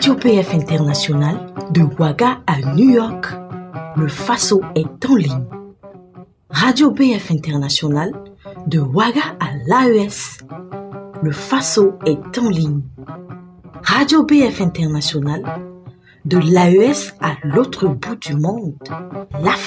Radio BF International de Ouaga à New York. Le Faso est en ligne. Radio BF International de Ouaga à l'AES. Le Faso est en ligne. Radio BF International de l'AES à l'autre bout du monde.